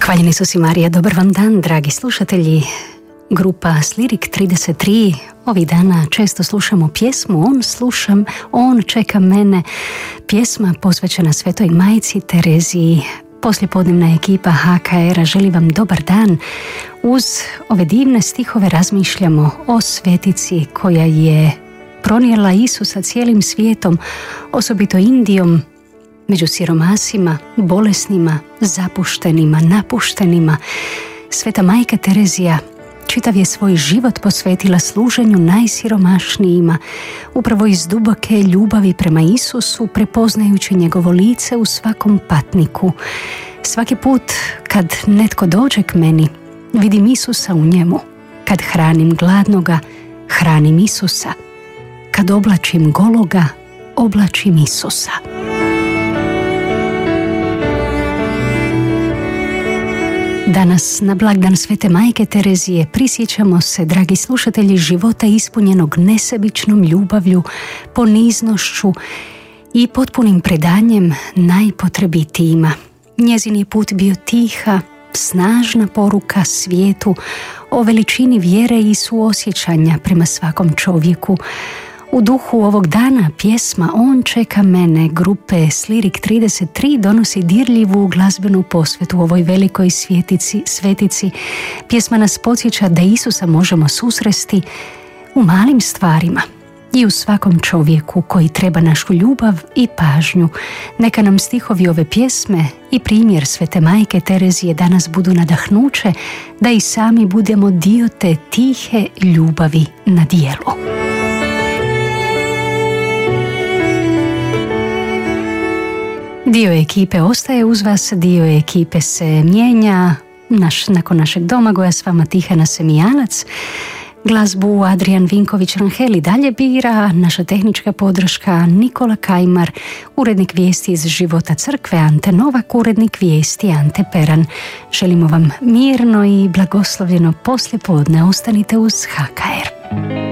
Hvaljeni su si Marija, dobar vam dan, dragi slušatelji. Grupa Slirik 33, ovih dana često slušamo pjesmu On čeka mene, pjesma posvećena Svetoj Majci Tereziji. Poslijepodnevna ekipa HKR-a želi vam dobar dan. Uz ove divne stihove razmišljamo o svetici koja je pronijela Isusa cijelim svijetom, osobito Indijom, među siromasima, bolesnima, zapuštenima, napuštenima. Sveta Majka Terezija čitav je svoj život posvetila služenju najsiromašnijima, upravo iz duboke ljubavi prema Isusu, prepoznajući njegovo lice u svakom patniku. Svaki put kad netko dođe k meni, vidim Isusa u njemu. Kad hranim gladnoga, hranim Isusa. Kad oblačim gologa, oblačim Isusa. Danas, na blagdan Svete Majke Terezije, prisjećamo se, dragi slušatelji, života ispunjenog nesebičnom ljubavlju, poniznošću i potpunim predanjem najpotrebitijima. Njezin je put bio tiha, snažna poruka svijetu o veličini vjere i suosjećanja prema svakom čovjeku. U duhu ovog dana pjesma On čeka mene grupe Slirik 33 donosi dirljivu glazbenu posvetu ovoj velikoj svetici. Pjesma nas podsjeća da Isusa možemo susresti u malim stvarima i u svakom čovjeku koji treba našu ljubav i pažnju. Neka nam stihovi ove pjesme i primjer Svete Majke Terezije danas budu nadahnuće da i sami budemo dio te tihe ljubavi na djelu. Dio ekipe ostaje uz vas, dio ekipe se mijenja. Nakon našeg Domagoja s vama Tihana Semijanac. Glazbu Adrian Vinković-Ranheli dalje bira, naša tehnička podrška Nikola Kajmar, urednik vijesti iz života crkve Ante Novak, urednik vijesti Ante Peran. Želimo vam mirno i blagoslovljeno poslijepodne. Ostanite uz HKR.